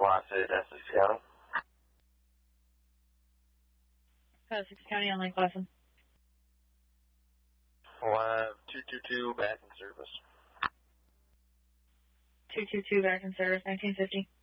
Placid, Essex County. Essex County on Lake Placid. We'll have 222 back in service. 222 back in service, 1950.